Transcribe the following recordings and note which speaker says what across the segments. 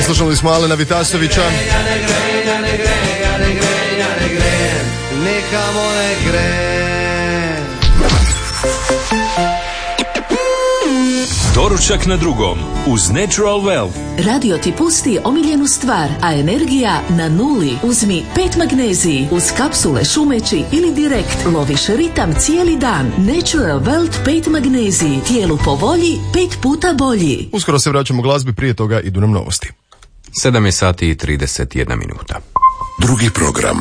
Speaker 1: Slušali smo Alena Vitasovića.
Speaker 2: Nikamo ne gre.
Speaker 3: Doručak na drugom uz Natural Well.
Speaker 4: Radio ti pusti omiljenu stvar, a energija na nuli. Uzmi 5 magneziji uz kapsule šumeći ili direkt. Loviš ritam cijeli dan. Natural Well 5 magneziji. Tijelu po volji, 5 puta bolji.
Speaker 1: Uskoro se vraćamo glazbi, prije toga idu nam novosti.
Speaker 5: 7:31.
Speaker 6: Drugi program.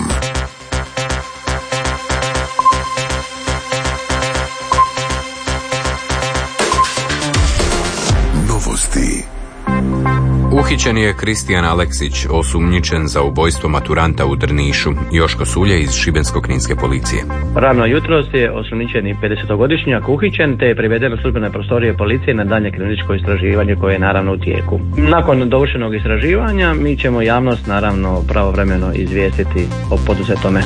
Speaker 5: Uhićen je Kristijan Aleksić, osumnjičen za ubojstvo maturanta u Drnišu. Joško Sulje iz Šibensko-kninske policije.
Speaker 7: Rano jutros je osumnjičeni 50-godišnjak uhićen te je priveden u službene prostorije policije na daljnje kriminalističko istraživanje koje je naravno u tijeku. Nakon dovršenog istraživanja mi ćemo javnost naravno pravovremeno izvijestiti o poduzetome.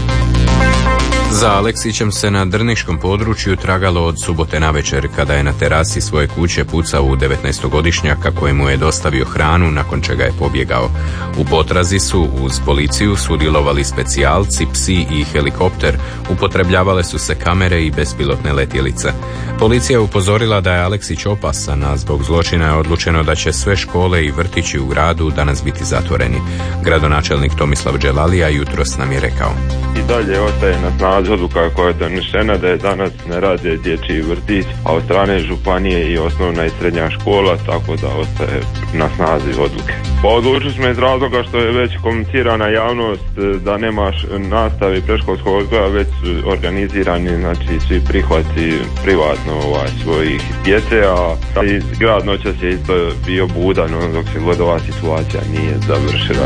Speaker 5: Za Aleksićem se na drniškom području tragalo od subote navečer kada je na terasi svoje kuće pucao u 19-godišnjaka kojemu je dostavio hranu, nakon čega je pobjegao. U potrazi su uz policiju sudjelovali specijalci, psi i helikopter, upotrebljavale su se kamere i bespilotne letjelice. Policija je upozorila da je Aleksić opasan, a zbog zločina je odlučeno da će sve škole i vrtići u gradu danas biti zatvoreni. Gradonačelnik Tomislav Đelalija jutros nam je rekao:
Speaker 8: I dalje ostaje na snazi odluka koja je donešena da je danas ne rade dječji vrtić, a od strane županije i osnovna i srednja škola, tako da ostaje na snazi odluke. Pa odlučili smo iz razloga što je već komunicirana javnost da nema nastave predškolskog odgoja, već su organizirani, znači svi prihvati privatno svojih djece, a i grad noćas je isto bio budan dok se god ova situacija nije završila.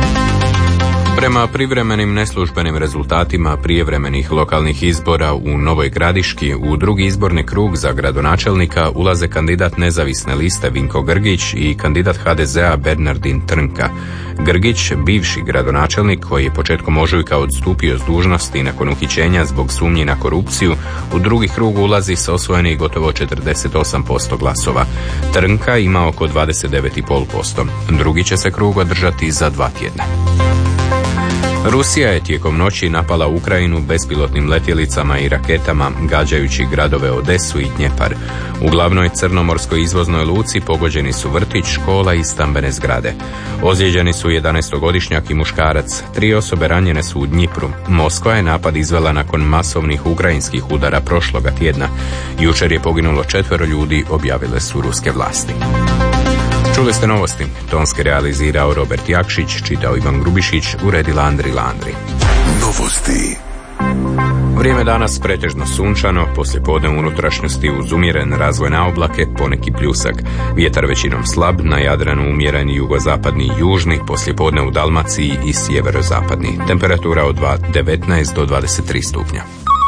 Speaker 5: Prema privremenim neslužbenim rezultatima prijevremenih lokalnih izbora u Novoj Gradiški u drugi izborni krug za gradonačelnika ulaze kandidat nezavisne liste Vinko Grgić i kandidat HDZ-a Bernardin Trnka. Grgić, bivši gradonačelnik koji je početkom ožujka odstupio s dužnosti nakon uhićenja zbog sumnji na korupciju, u drugi krug ulazi sa osvojenih gotovo 48% glasova. Trnka ima oko 29,5%. Drugi će se krug održati za 2 tjedna. Rusija je tijekom noći napala Ukrajinu bespilotnim letjelicama i raketama, gađajući gradove Odesu i Dnjepar. U glavnoj crnomorskoj izvoznoj luci pogođeni su vrtić, škola i stambene zgrade. Ozlijeđeni su 11-godišnjak i muškarac. 3 osobe ranjene su u Dnjipru. Moskva je napad izvela nakon masovnih ukrajinskih udara prošloga tjedna. Jučer je poginulo 4 ljudi, objavile su ruske vlasti. Čuli ste novosti. Tonski realizirao Robert Jakšić, čitao Ivan Grubišić, uredila Andri Landri.
Speaker 6: Novosti.
Speaker 5: Vrijeme danas pretežno sunčano, poslijepodne u unutrašnjosti uz umjeren razvoj na oblake, poneki pljusak. Vjetar većinom slab, na Jadranu umjeren jugozapadni i južni, poslijepodne u Dalmaciji i sjeverozapadni. Temperatura od 19 do 23 stupnja.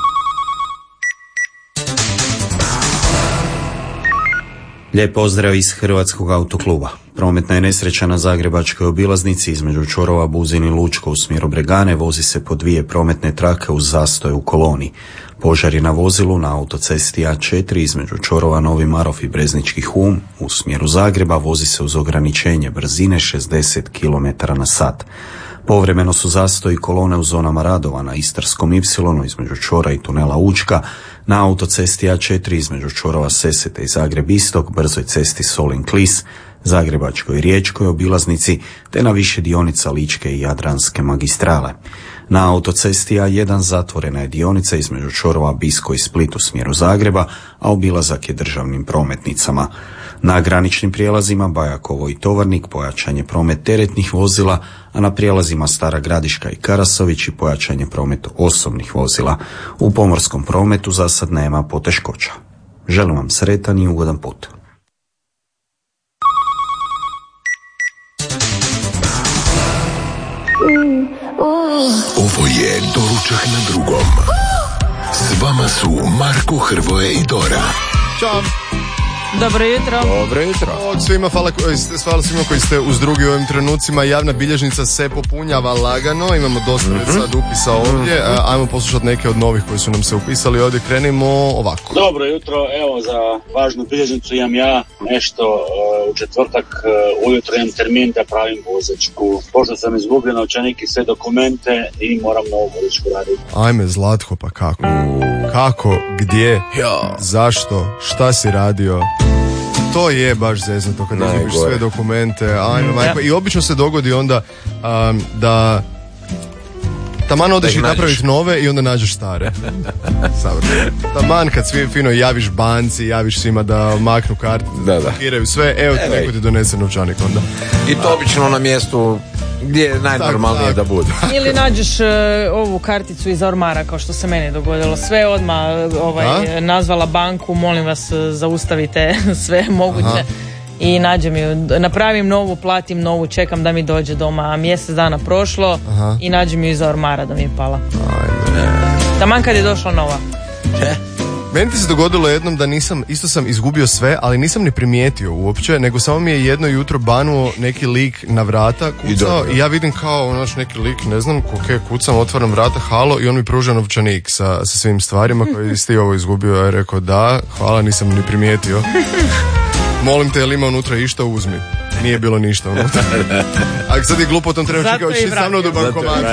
Speaker 9: Lijep pozdrav iz Hrvatskog autokluba. Prometna je nesreća na zagrebačkoj obilaznici između čvorova Buzin i Lučko u smjeru Bregane, vozi se po 2 prometne trake uz zastoj u koloni. Požar je na vozilu na autocesti A4 između čvorova Novi Marof i Breznički Hum u smjeru Zagreba, vozi se uz ograničenje brzine 60 km/h. Povremeno su zastoji kolone u zonama radova na Istarskom Y između čvora i tunela Učka, na autocesti A4 između čvorova Sesete i Zagreb Istok, brzoj cesti Solin Klis, Zagrebačkoj i Riječkoj obilaznici, te na više dionica Ličke i Jadranske magistrale. Na autocesti A1 zatvorena je dionica između čvorova Bisko i Split u smjeru Zagreba, a obilazak je državnim prometnicama. Na graničnim prijelazima Bajakovo i Tovarnik pojačan je promet teretnih vozila, a na prijelazima Stara Gradiška i Karasović i pojačan je promet osobnih vozila. U pomorskom prometu za sad nema poteškoća. Želim vam sretan i ugodan put.
Speaker 6: Ovo je Doručak na drugom. S vama su Marko, Hrvoje i Dora.
Speaker 1: Ćao.
Speaker 2: Dobro jutro.
Speaker 10: Dobro jutro.
Speaker 1: Hvala svima koji ste uz drugi u ovim trenucima. Javna bilježnica se popunjava lagano. Imamo dosta sad upisa ovdje. Ajmo poslušati neke od novih koji su nam se upisali ovdje. Krenimo ovako.
Speaker 11: Dobro jutro. Evo za važnu bilježnicu imam ja nešto. U četvrtak ujutro imam termin da pravim vozačku. Pošto sam izgubio novčanik i sve dokumente i moram novu vozačku raditi.
Speaker 1: Ajme Zlatko, pa kako? Kako? Gdje? Zašto? Šta si radio? To je baš zeznuto kad izgubiš sve dokumente. Ajme, majko. I obično se dogodi onda da taman odeš i napraviti nove i onda nađeš stare. Taman kad svi fino javiš banci, javiš svima da maknu kartu, da pakiraju sve, evo ti neko ti donese novčanik onda.
Speaker 10: I to obično na mjestu gdje je najnormalnije da bude.
Speaker 2: Ili nađeš ovu karticu iz ormara, kao što se meni dogodilo. Sve odmah nazvala banku, molim vas zaustavite sve moguće. I nađem ju, napravim novu, platim novu, čekam da mi dođe doma. Mjesec dana prošlo i nađem ju iza ormara da mi je pala. Taman kad je došla nova.
Speaker 1: Meni ti se dogodilo jednom da isto sam izgubio sve, ali nisam ni primijetio uopće, nego samo mi je jedno jutro banuo neki lik na vrata, kucao i ja vidim kao neki lik, ne znam, kucam, otvaram vrata, halo, i on mi pruža novčanik sa svim stvarima koji si ti ovo izgubio. Ja je rekao da, hvala, nisam ni primijetio. Molim te, jel ima unutra išta, uzmi. Nije bilo ništa unutra. A sad je glupo, tom treba čekao, će sa mnom do bankomata.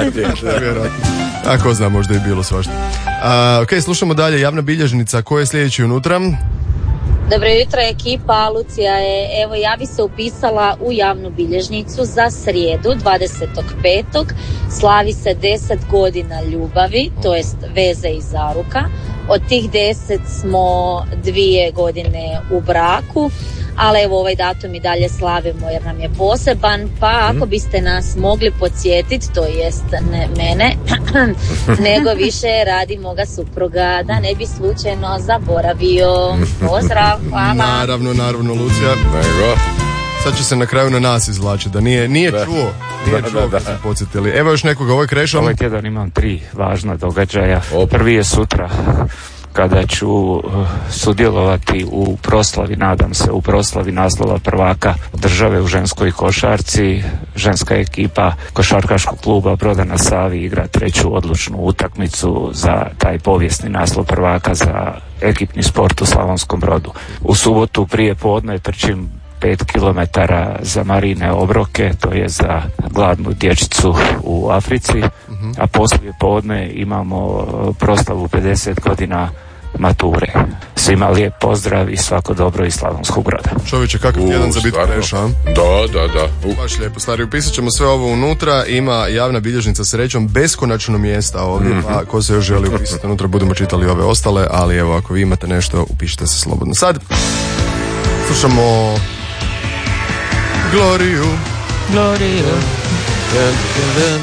Speaker 1: Ako znam, možda je bilo svašta. Ok, slušamo dalje. Javna bilježnica, ko je sljedeći unutra?
Speaker 12: Dobro jutro ekipa, Lucija je. Evo, ja bi se upisala u javnu bilježnicu za srijedu 25. Slavi se 10 godina ljubavi, to jest veze i zaruka. Od tih 10 smo 2 godine u braku, ali evo ovaj datum i dalje slavimo jer nam je poseban, pa ako biste nas mogli podsjetiti, to jest ne mene, nego više radi moga supruga, da ne bi slučajno zaboravio. Pozdrav, hvala.
Speaker 1: Naravno, Lucija. Sad će se na kraju na nas izvlačiti, da nije čuo kad se podsjetili. Evo još nekoga, ovo je Krešo.
Speaker 13: Ovaj tjedan imam 3 važna događaja. Prvi je sutra, kada ću sudjelovati u proslavi, nadam se, u proslavi naslova prvaka države u ženskoj košarci. Ženska ekipa košarkaškog kluba Broda na Savi igra 3. odlučnu utakmicu za taj povijesni naslov prvaka za ekipni sport u Slavonskom Brodu. U subotu prije podne trčim 5 km za Marine obroke, to je za gladnu dječicu u Africi, a poslije podne imamo proslavu 50 godina mature. Svima lijep pozdrav i svako dobro iz Slavonskog Broda.
Speaker 1: Čovječe, kakav tjedan za biti Kreša?
Speaker 10: Da.
Speaker 1: Baš lijepo, stari, upisat ćemo sve ovo unutra. Ima javna bilježnica srećom beskonačno mjesta ovdje, pa ko se još želi upisati unutra, budemo čitali ove ostale, ali evo, ako vi imate nešto, upišite se slobodno. Sad slušamo Gloriju.